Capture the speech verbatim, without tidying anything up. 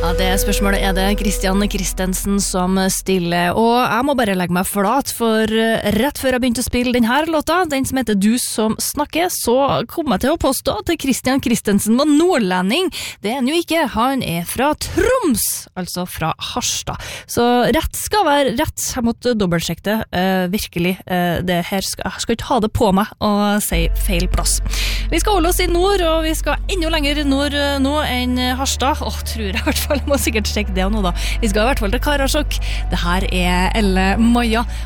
Ja, det spørsmålet er det Christian Christensen som stiller, og jeg må bare legge meg flat, for rett før jeg begynte å spille denne låta, den som heter Du som snakker, så kom jeg til å påstå at Christian Christensen var nordlending. Det er han jo ikke, han er fra Troms, altså fra Harstad. Så rett skal være rett, jeg måtte dobbeltsjekke det, uh, virkelig. Uh, det her skal, jeg skal ikke ha det på meg å si feil plass. Vi skal holde oss i nord, og vi skal enda lenger nord uh, nå enn Harstad. Åh, tror jeg i hvert fall. Jeg må sikkert sjekke det nå da. Vi skal i hvert fall til Karasjok. Det her er Elle Maja,